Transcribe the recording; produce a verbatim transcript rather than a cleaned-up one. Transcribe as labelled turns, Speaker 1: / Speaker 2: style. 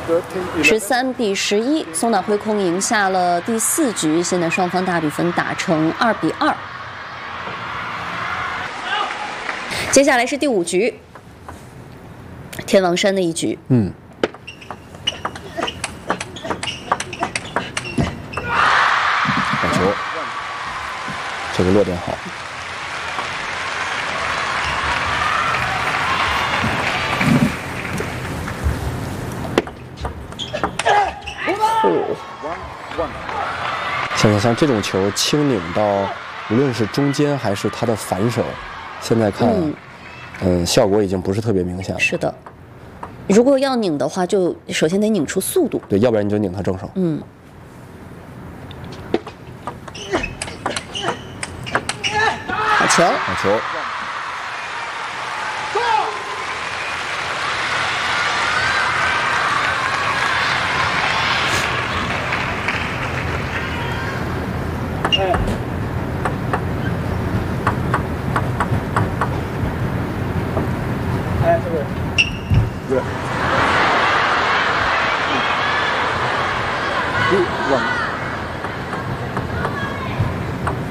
Speaker 1: 十三比十一，松岛辉空赢下了第四局，现在双方大比分打成二比二。接下来是第五局，天王山的一局。
Speaker 2: 嗯。 好球，这个落点好。
Speaker 1: 哦，
Speaker 2: 现在像这种球轻拧到，无论是中间还是它的反手，现在看，嗯，嗯效果已经不是特别明显了。
Speaker 1: 是的，如果要拧的话，就首先得拧出速度。
Speaker 2: 对，要不然你就拧它正手。
Speaker 1: 嗯。 好球！
Speaker 2: 好球！
Speaker 3: 哎。